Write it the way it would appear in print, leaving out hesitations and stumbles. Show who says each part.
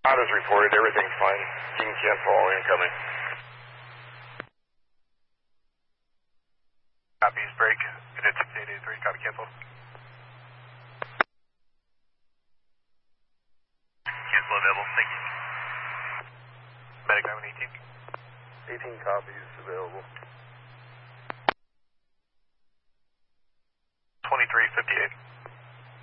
Speaker 1: Not as reported, everything's fine. King cancel all incoming.
Speaker 2: Copies, break. Unit 6883, copy cancel. Cancel available, thank you. Medic 9118.
Speaker 3: 18 copies available.
Speaker 2: 2358.